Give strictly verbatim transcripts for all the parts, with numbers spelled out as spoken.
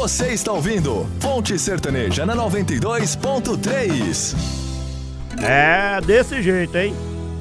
Você está ouvindo Fonte Sertaneja na noventa e dois ponto três. É desse jeito, hein?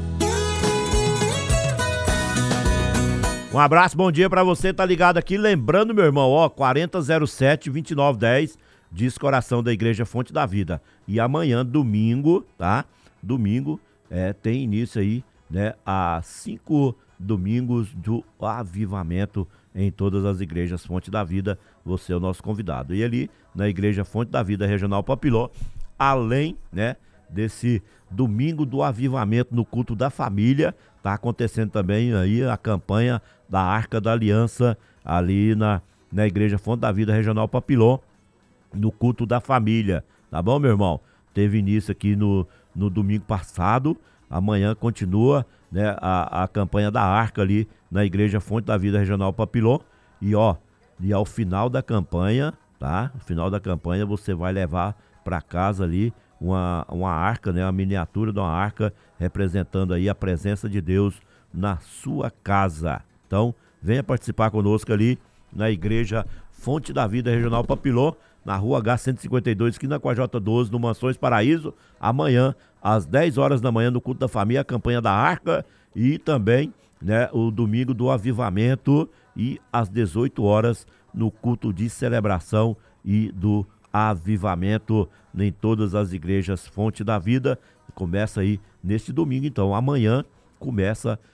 Um abraço, bom dia pra você, tá ligado aqui. Lembrando, meu irmão, ó, quarenta zero sete, vinte e nove dez, diz Coração da Igreja Fonte da Vida. E amanhã, domingo, tá? Domingo, é, tem início aí, né, a cinco domingos do avivamento em todas as igrejas Fonte da Vida. Você é o nosso convidado. E ali, na Igreja Fonte da Vida Regional Papiló, além, né, desse domingo do avivamento no culto da família, tá acontecendo também aí a campanha da Arca da Aliança ali na, na Igreja Fonte da Vida Regional Papiló, no culto da família, tá bom, meu irmão? Teve início aqui no, no domingo passado, amanhã continua, né, a, a campanha da Arca ali na Igreja Fonte da Vida Regional Papiló, e ó, e ao final da campanha, tá? No final da campanha você vai levar para casa ali uma, uma arca, né, uma miniatura de uma arca representando aí a presença de Deus na sua casa. Então, venha participar conosco ali na Igreja Fonte da Vida Regional Papiló, na rua H cento e cinquenta e dois, esquina com a J doze, no Mansões Paraíso, amanhã, às dez horas da manhã, no culto da família, a campanha da Arca, e também, né, o domingo do avivamento, e às dezoito horas, no culto de celebração e do avivamento em todas as igrejas Fonte da Vida. Começa aí neste domingo, então, amanhã começa